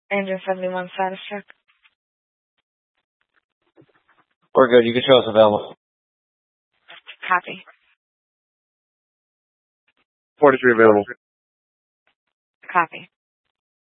Engine 71 status check. We're good. You can show us available. Copy. 43 available. Copy.